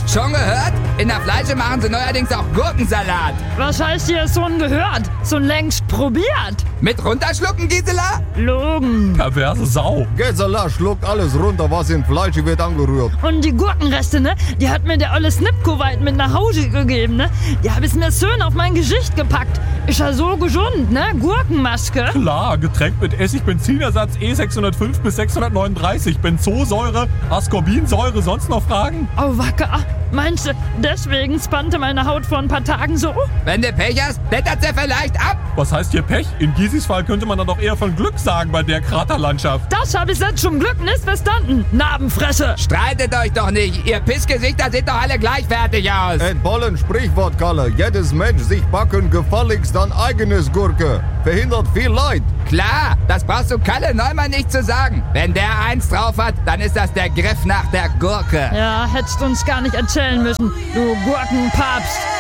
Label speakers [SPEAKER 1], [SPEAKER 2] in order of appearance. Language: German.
[SPEAKER 1] Schon gehört? In der Fleische machen sie neuerdings auch Gurkensalat.
[SPEAKER 2] Was heißt hier schon gehört? Schon längst probiert.
[SPEAKER 1] Mit runterschlucken, Gisela?
[SPEAKER 2] Logen.
[SPEAKER 3] Perverse Sau.
[SPEAKER 4] Gisela schluckt alles runter, was in Fleisch wird angerührt.
[SPEAKER 2] Und die Gurkenreste, ne? Die hat mir der olle Snipkoweit mit nach Hause gegeben, ne? Die hab ich mir schön auf mein Gesicht gepackt. Ist ja so gesund, ne? Gurkenmaske.
[SPEAKER 3] Klar, getränkt mit Essig-Benzinersatz E605 bis 639, Benzosäure, Ascorbinsäure, sonst noch Fragen?
[SPEAKER 2] Oh, wacker. Meinst du, deswegen spannte meine Haut vor ein paar Tagen so?
[SPEAKER 1] Wenn du Pech hast, blättert sie vielleicht ab.
[SPEAKER 3] Was heißt hier Pech? In Gisis Fall könnte man dann doch eher von Glück sagen bei der Kraterlandschaft.
[SPEAKER 2] Das hab ich jetzt zum Glück nicht verstanden. Narbenfresse.
[SPEAKER 1] Streitet euch doch nicht. Ihr Pissgesichter seht doch alle gleich fertig aus.
[SPEAKER 4] Bollen Sprichwort, Kalle. Jedes Mensch sich backen gefälligst an eigenes Gurke. Verhindert viel Leid.
[SPEAKER 1] Klar, das brauchst du Kalle Neumann nicht zu sagen. Wenn der eins drauf hat, dann ist das der Griff nach der Gurke.
[SPEAKER 2] Ja, hättest uns gar nicht erzählen müssen, du Gurkenpapst.